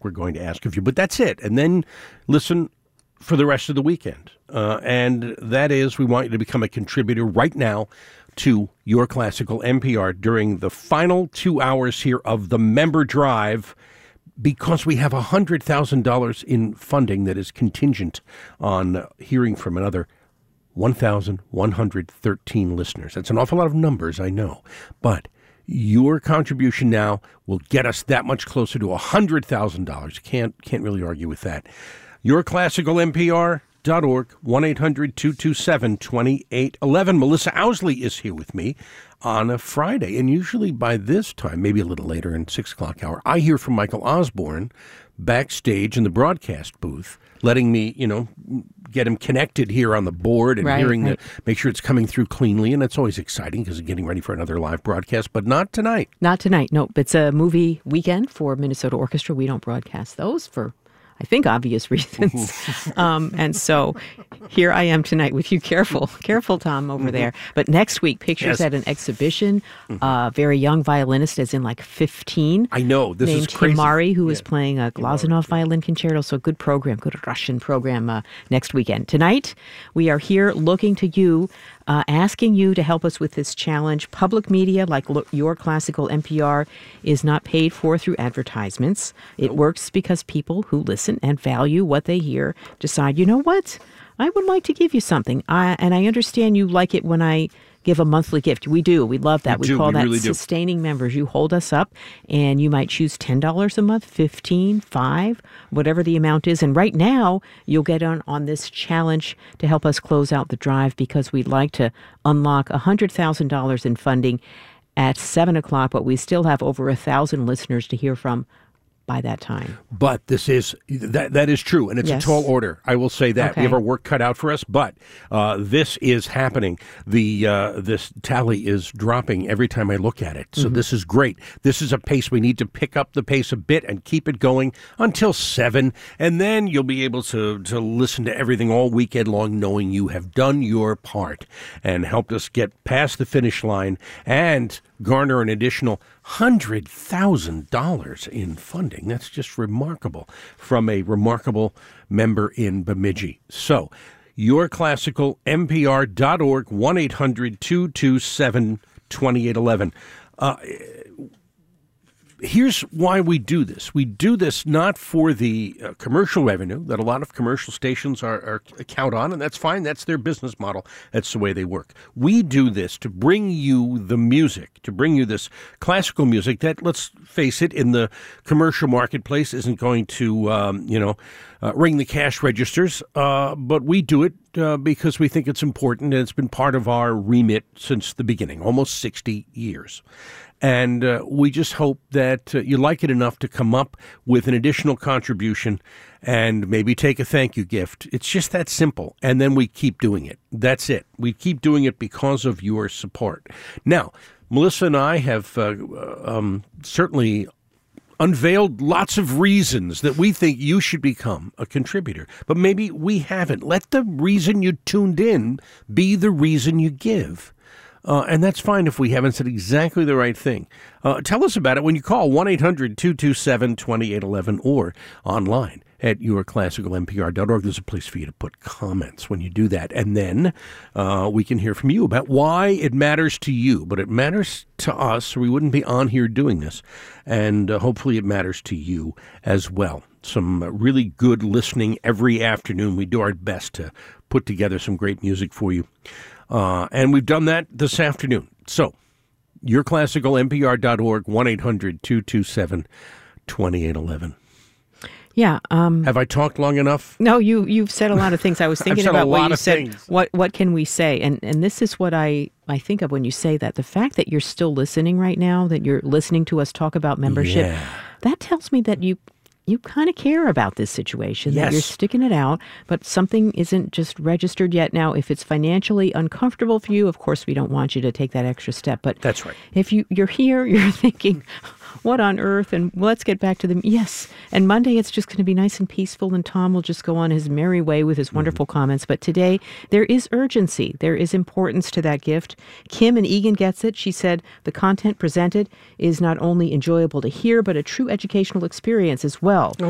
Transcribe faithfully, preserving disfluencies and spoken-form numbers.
ask, we're going to ask of you. But that's it. And then listen for the rest of the weekend. Uh, and that is, we want you to become a contributor right now to Your Classical N P R during the final two hours here of the member drive, because we have one hundred thousand dollars in funding that is contingent on hearing from another one thousand one hundred thirteen listeners. That's an awful lot of numbers, I know. But your contribution now will get us that much closer to one hundred thousand dollars. Can't, can't really argue with that. Your Classical N P R dot org, one eight hundred two two seven two eight one one. Melissa Owsley is here with me on a Friday, and usually by this time, maybe a little later in six o'clock hour, I hear from Michael Osborne backstage in the broadcast booth, letting me, you know, get him connected here on the board and right, hearing right. the, make sure it's coming through cleanly, and that's always exciting because we're getting ready for another live broadcast, but not tonight. Not tonight. No, it's a movie weekend for Minnesota Orchestra. We don't broadcast those for, I think, obvious reasons. um, and so here I am tonight with you. Careful, careful, Tom, over mm-hmm. there. But next week, pictures yes. at an exhibition. A mm-hmm. uh, very young violinist, as in like fifteen. I know, this named is crazy. Himari, who yeah. is playing a Glazunov violin concerto. So a good program, good Russian program uh, next weekend. Tonight, we are here looking to you, uh, asking you to help us with this challenge. Public media, like lo- Your Classical N P R, is not paid for through advertisements. It nope. works because people who listen and value what they hear decide, you know what, I would like to give you something. I, and I understand you like it when I give a monthly gift. We do. We love that. We, we do. call we that really sustaining do. members. You hold us up, and you might choose ten dollars a month, fifteen dollars, five dollars, whatever the amount is. And right now, you'll get on, on this challenge to help us close out the drive, because we'd like to unlock one hundred thousand dollars in funding at seven o'clock, but we still have over one thousand listeners to hear from by that time. But this is, that that is true, and it's yes. a tall order. I will say that. Okay. We have our work cut out for us, but uh, this is happening. The uh, this tally is dropping every time I look at it, so mm-hmm. this is great. This is a pace. We need to pick up the pace a bit and keep it going until seven, and then you'll be able to, to listen to everything all weekend long, knowing you have done your part and helped us get past the finish line and garner an additional one hundred thousand dollars in funding. That's just remarkable from a remarkable member in Bemidji. So, Your Classical N P R dot org, one eight hundred two two seven two eight one one. Uh, here's why we do this. We do this not for the uh, commercial revenue that a lot of commercial stations are, are count on, and that's fine. That's their business model. That's the way they work. We do this to bring you the music, to bring you this classical music that, let's face it, in the commercial marketplace isn't going to, um, you know, uh, ring the cash registers, uh, but we do it uh, because we think it's important, and it's been part of our remit since the beginning, almost sixty years. And uh, we just hope that uh, you like it enough to come up with an additional contribution and maybe take a thank you gift. It's just that simple. And then we keep doing it. That's it. We keep doing it because of your support. Now, Melissa and I have uh, um, certainly unveiled lots of reasons that we think you should become a contributor. But maybe we haven't. Let the reason you tuned in be the reason you give. Uh, and that's fine if we haven't said exactly the right thing. Uh, tell us about it when you call one eight hundred two two seven two eight one one or online at your classical N P R dot org. There's a place for you to put comments when you do that. And then uh, we can hear from you about why it matters to you. But it matters to us, or we wouldn't be on here doing this. And uh, hopefully it matters to you as well. Some uh, really good listening every afternoon. We do our best to put together some great music for you. Uh, and we've done that this afternoon. So, your classical N P R dot org, one eight hundred two two seven two eight one one. Yeah. Um, Have I talked long enough? No, you, you've said a lot of things. I was thinking about what you said. Things. What what can we say? And and this is what I, I think of when you say that. The fact that you're still listening right now, that you're listening to us talk about membership, yeah. that tells me that you you kind of care about this situation, yes. that you're sticking it out, but something isn't just registered yet. Now, if it's financially uncomfortable for you, of course, we don't want you to take that extra step. But that's right. If you, you're here, you're thinking, what on earth? And let's get back to them. Yes. And Monday, it's just going to be nice and peaceful, and Tom will just go on his merry way with his wonderful mm-hmm. comments. But today, there is urgency. There is importance to that gift. Kim and Egan gets it. She said the content presented is not only enjoyable to hear, but a true educational experience as well.